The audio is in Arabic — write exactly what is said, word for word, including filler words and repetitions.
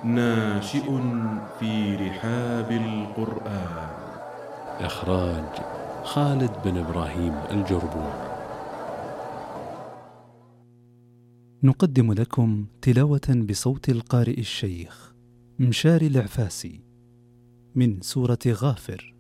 ناشئ في رحاب القرآن. إخراج خالد بن إبراهيم الجربوع. نقدم لكم تلاوة بصوت القارئ الشيخ مشاري العفاسي من سورة غافر.